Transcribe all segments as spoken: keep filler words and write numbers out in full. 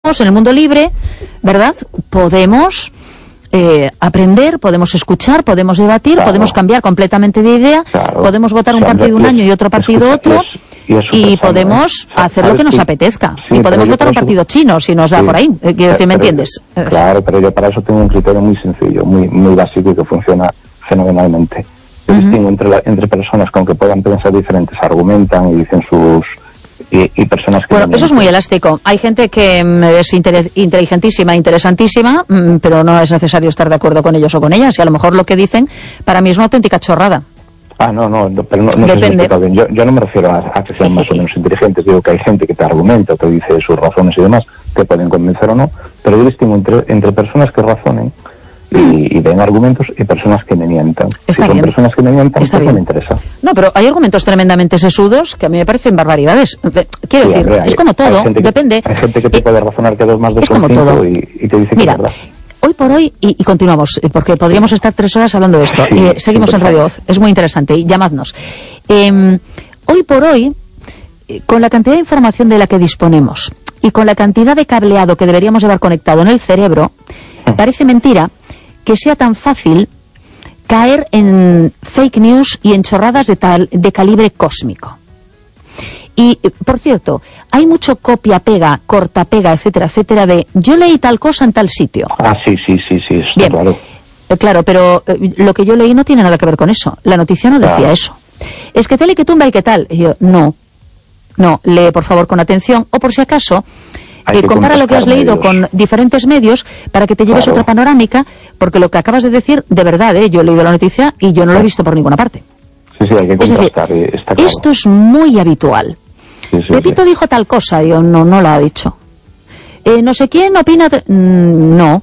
estamos, en el mundo libre, ¿verdad? Podemos eh, aprender, podemos escuchar, podemos debatir, claro. podemos cambiar completamente de idea, claro. podemos votar un partido un año y otro partido otro, y, y podemos ¿eh? hacer lo que nos apetezca. Sí, y podemos votar un partido chino, si nos da sí, por ahí. Eh, quiero decir, ¿me entiendes? Claro, pero yo para eso tengo un criterio muy sencillo, muy, muy básico y que funciona fenomenalmente. Yo uh-huh. distingo entre, la, entre personas con que puedan pensar diferentes, argumentan y dicen sus... Y, y personas que... Bueno, eso es muy elástico. Hay gente que es inter- inteligentísima, interesantísima, pero no es necesario estar de acuerdo con ellos o con ellas. Y a lo mejor lo que dicen, para mí es una auténtica chorrada. Ah, no, no, pero no, no Depende. Sé si bien. Yo, yo no me refiero a, a que sean más o menos inteligentes. Digo que hay gente que te argumenta, te dice sus razones y demás, te pueden convencer o no, pero yo distingo entre, entre personas que razonen y, y den argumentos y personas que me mientan. Está si son bien. personas que me mientan, Está pues bien. no me interesa. No, pero hay argumentos tremendamente sesudos que a mí me parecen barbaridades. Quiero sí, decir, hombre, hay, es como todo, hay que, depende. Hay gente que te eh, puede razonar que dos más dos es como cinco todo. Y, y te dice que Mira, es verdad. Hoy por hoy, y, y continuamos, porque podríamos estar tres horas hablando de esto. Sí, eh, seguimos en Radio Voz, es muy interesante, y llamadnos. Eh, hoy por hoy, eh, con la cantidad de información de la que disponemos y con la cantidad de cableado que deberíamos llevar conectado en el cerebro, parece mentira que sea tan fácil caer en fake news y en chorradas de, tal, de calibre cósmico. Y, por cierto, hay mucho copia-pega, corta-pega, etcétera, etcétera, de yo leí tal cosa en tal sitio. Ah, sí, sí, sí, sí, está Bien. claro. Eh, claro, pero eh, lo que yo leí no tiene nada que ver con eso. La noticia no decía Claro. eso. Es que tal y que tumba y que tal. Y yo, no. No, lee por favor con atención, o por si acaso, Hay eh, que compara lo que has leído medios. con diferentes medios para que te lleves Claro. otra panorámica, porque lo que acabas de decir, de verdad, eh, yo he leído la noticia y yo no lo he visto por ninguna parte. Sí, sí, hay que Es decir, contrastar, eh, está claro. esto es muy habitual. Sí, sí, Pepito sí. dijo tal cosa, yo no, no la ha dicho. Eh, no sé quién opina... de- mm, no.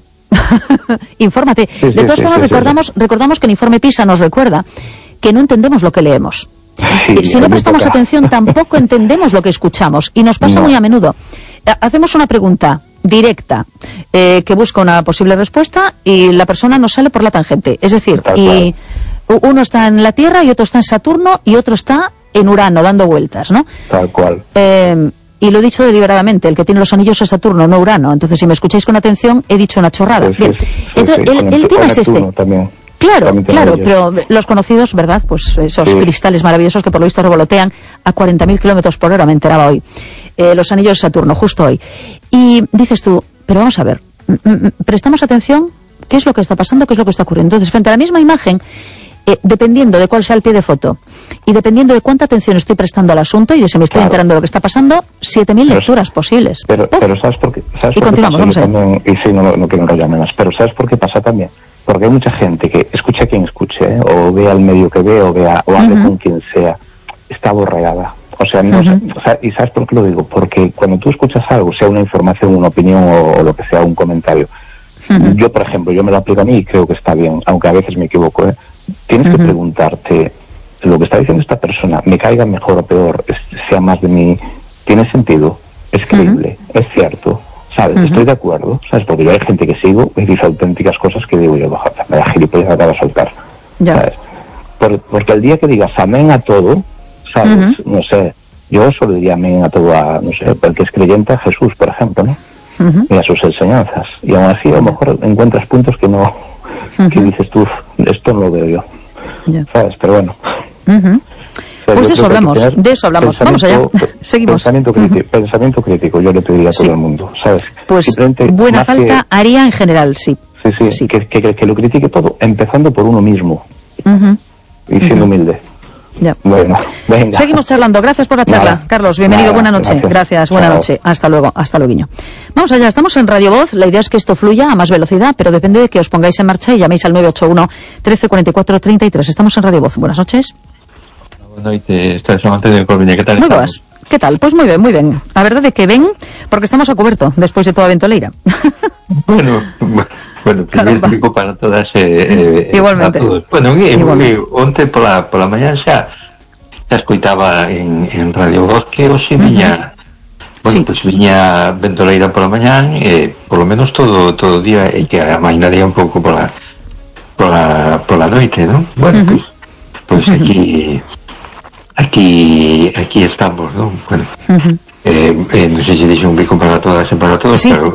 Infórmate. Sí, sí, de todas sí, formas, sí, sí, recordamos, sí. recordamos que el informe PISA nos recuerda que no entendemos lo que leemos. Sí, Eh, si no hay prestamos poca- atención, tampoco entendemos lo que escuchamos. Y nos pasa No. muy a menudo. Eh, Hacemos una pregunta directa eh, que busca una posible respuesta y la persona nos sale por la tangente. Es decir, Tal y u- uno está en la Tierra y otro está en Saturno y otro está en Urano dando vueltas, ¿no? Tal cual. Eh, y lo he dicho deliberadamente, el que tiene los anillos es Saturno, no Urano. Entonces, si me escucháis con atención, he dicho una chorrada. Pues Bien. sí, sí, Entonces, sí, el, con el Neptu- tema con es este. Neptuno también. Claro, También tiene claro, ellos. pero los conocidos, ¿verdad? Pues esos Sí. cristales maravillosos que por lo visto revolotean a cuarenta mil kilómetros por hora, me enteraba hoy. Eh, los anillos de Saturno, justo hoy. Y dices tú, pero vamos a ver, mm, mm, ¿prestamos atención? ¿Qué es lo que está pasando? ¿Qué es lo que está ocurriendo? Entonces, frente a la misma imagen, eh, dependiendo de cuál sea el pie de foto y dependiendo de cuánta atención estoy prestando al asunto y de si me estoy Claro. enterando de lo que está pasando, siete mil Pero- lecturas posibles. Pero, Uf. pero ¿sabes por qué? ¿Sabes Y por qué continuamos, pasa? vamos Yo a ver. también- Y sí, no, no, no quiero enrollarme más, pero ¿sabes por qué pasa también? Porque hay mucha gente que escuche a quien escuche, ¿eh? O vea el medio que ve, o vea, o hable Ujú. con quien sea, está borregada. O sea, no sé, Ujú. o sea, ¿y sabes por qué lo digo? Porque cuando tú escuchas algo, sea una información, una opinión o, o lo que sea, un comentario, Ujú. yo, por ejemplo, yo me lo aplico a mí y creo que está bien, aunque a veces me equivoco, ¿eh? Tienes Ujú. que preguntarte, lo que está diciendo esta persona, me caiga mejor o peor, es- sea más de mí, ¿tiene sentido? ¿Es creíble? ¿Es cierto? ¿Sabes? Ujú. Estoy de acuerdo, ¿sabes? Porque yo hay gente que sigo y dice auténticas cosas que digo yo, "Baja, me da gilipollas, acaba de soltar", Ya. ¿sabes? Por- porque el día que digas amén a todo, ¿sabes? Ujú. No sé, yo solo diría amén a todo a, no sé, porque es creyente a Jesús, por ejemplo, ¿no? Ujú. Y a sus enseñanzas. Y aún así a lo mejor encuentras puntos que no, que Ujú. dices tú, esto no lo veo yo, Ya. ¿sabes? Pero bueno. Ujú. O sea, Pues yo de eso creo que hay que hablamos, tener de eso hablamos. Vamos allá. pensamiento- Seguimos. Pensamiento crítico, pensamiento crítico, yo le pediría a todo Sí. el mundo, ¿sabes? Pues Simplemente, buena más falta que- haría en general, sí. sí, sí, Sí. Que, que, que lo critique todo, empezando por uno mismo Ujú. y siendo humilde. Ya. Bueno, venga. Seguimos charlando. Gracias por la charla, Nada. Carlos. Bienvenido. Nada, Buena noche. gracias. Gracias. Buena Chao. noche. Hasta luego. Hasta luego. Vamos allá. Estamos en Radio Voz. La idea es que esto fluya a más velocidad, pero depende de que os pongáis en marcha y llaméis al nueve ocho uno, trece cuarenta y cuatro, treinta y tres. Estamos en Radio Voz. Buenas noches. Boa noite, esta é Antonio de Corviña, que tal Muy estamos? boas. ¿Qué tal? Pues muy bien, muy bien. La verdad es que ven, porque estamos a cubierto después de toda ventoleira. Bueno, bueno, primeiro Caramba. pico para todas eh, eh, Igualmente. a todos. Bueno, e, Igualmente. e, onte pola, pola mañá xa, xa escoitaba en, en Radio Voz que hoxe viña, bueno, Sí. pues viña ventoleira pola mañá, e por lo menos todo todo o día, e que amainaría un pouco pola pola, pola noite, non? Bueno, Ujú. pues, pues aquí aquí aquí estamos, non? Bueno, Ujú. eh, eh, non sei se dixo un bico para todas e para todos, Sí. pero